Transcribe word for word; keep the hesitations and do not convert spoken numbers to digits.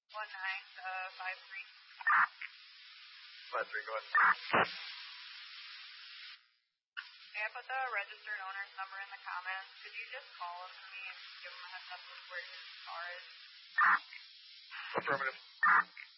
One nine uh five three. Five three. Go ahead. Hey, I put the registered owner's number in the comments. Could you just call him for me and give him a heads up of where his car is? Affirmative.